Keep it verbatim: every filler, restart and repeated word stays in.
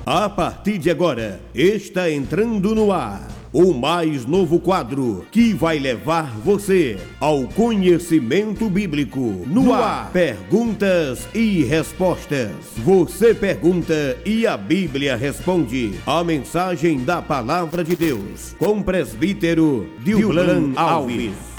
A partir de agora, está entrando no ar o mais novo quadro que vai levar você ao conhecimento bíblico. No ar, perguntas e respostas. Você pergunta e a Bíblia responde. A mensagem da Palavra de Deus, com o presbítero Dillan Alves.